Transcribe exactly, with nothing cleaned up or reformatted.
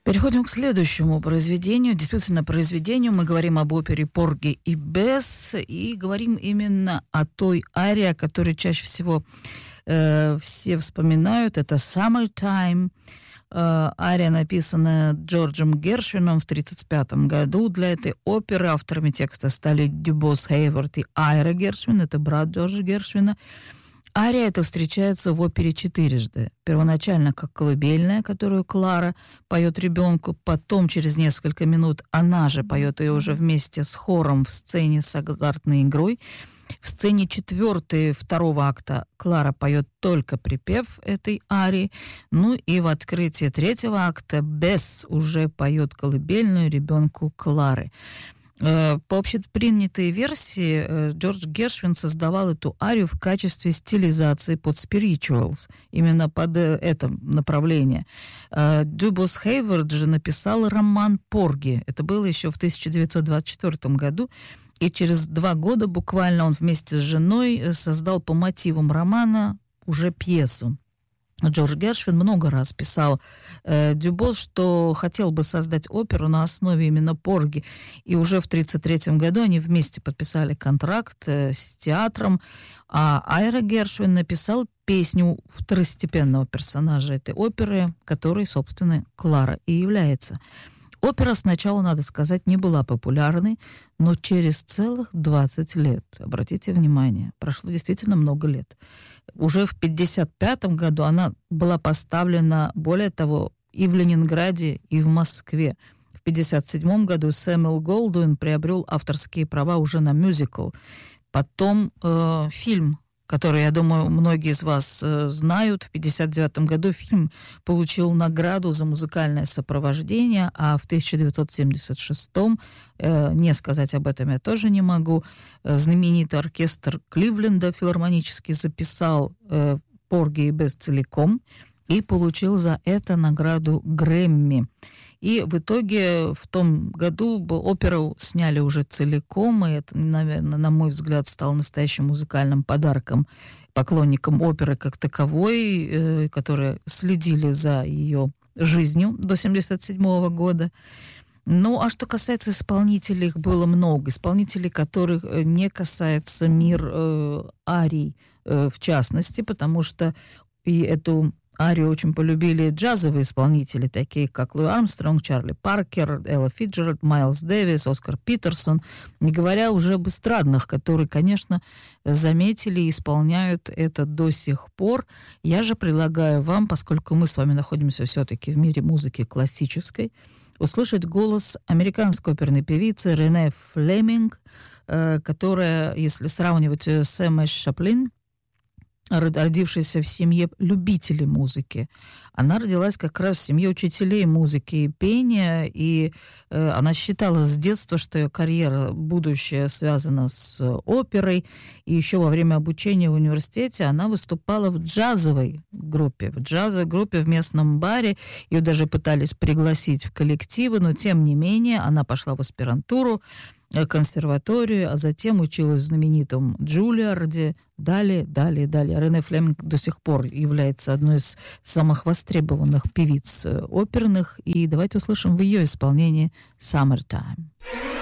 Переходим к следующему произведению. Действительно, произведению. Мы говорим об опере «Порги и Бесс» и говорим именно о той арии, о которой чаще всего э, все вспоминают. Это «Summertime». Э, ария, написанная Джорджем Гершвином в тысяча девятьсот тридцать пятом году. Для этой оперы авторами текста стали Дюбос Хейвард и Айра Гершвин. Это брат Джорджа Гершвина. Ария эта встречается в опере четырежды. Первоначально как колыбельная, которую Клара поет ребенку, потом через несколько минут она же поет ее уже вместе с хором в сцене с азартной игрой. В сцене четвертой второго акта Клара поет только припев этой арии. Ну и в открытии третьего акта Бесс уже поет колыбельную ребенку Клары. По общепринятой версии, Джордж Гершвин создавал эту арию в качестве стилизации под spirituals, именно под это направление. Дюбос Хейвард же написал роман «Порги». Это было еще в тысяча девятьсот двадцать четвёртом году, и через два года буквально он вместе с женой создал по мотивам романа уже пьесу. Джордж Гершвин много раз писал э, Дюбос, что хотел бы создать оперу на основе именно «Порги». И уже в тысяча девятьсот тридцать третьем году они вместе подписали контракт э, с театром, а Айра Гершвин написал песню второстепенного персонажа этой оперы, которой, собственно, Клара и является. Опера сначала, надо сказать, не была популярной, но через целых двадцать лет, обратите внимание, прошло действительно много лет. Уже в пятьдесят пятом году она была поставлена, более того, и в Ленинграде, и в Москве. В пятьдесят седьмом году Сэмюэл Голдуин приобрел авторские права уже на мюзикл. Потом э, фильм, который, я думаю, многие из вас э, знают. В пятьдесят девятом году фильм получил награду за музыкальное сопровождение, а в тысяча девятьсот семьдесят шестом, э, не сказать об этом я тоже не могу, э, знаменитый оркестр Кливленда филармонический записал э, «Порги и Бесс» целиком и получил за это награду Грэмми. И в итоге в том году оперу сняли уже целиком, и это, наверное, на мой взгляд, стало настоящим музыкальным подарком поклонникам оперы как таковой, э, которые следили за ее жизнью до семьдесят седьмого года. Ну, а что касается исполнителей, их было много. Исполнителей, которых не касается мир э, арий, э, в частности, потому что и эту арию очень полюбили джазовые исполнители, такие как Луи Армстронг, Чарли Паркер, Элла Фицджеральд, Майлз Дэвис, Оскар Питерсон, не говоря уже об эстрадных, которые, конечно, заметили и исполняют это до сих пор. Я же предлагаю вам, поскольку мы с вами находимся все-таки в мире музыки классической, услышать голос американской оперной певицы Рене Флеминг, которая, если сравнивать ее с Эммой Шаплин, родившаяся в семье любителей музыки. Она родилась как раз в семье учителей музыки и пения, и э, она считала с детства, что ее карьера, будущее связано с оперой, и еще во время обучения в университете она выступала в джазовой группе, в джазовой группе в местном баре, ее даже пытались пригласить в коллективы, но тем не менее она пошла в аспирантуру, консерваторию, а затем училась в знаменитом Джулиарде. Далее, далее, далее. Рене Флеминг до сих пор является одной из самых востребованных певиц оперных. И давайте услышим в ее исполнении «Summertime».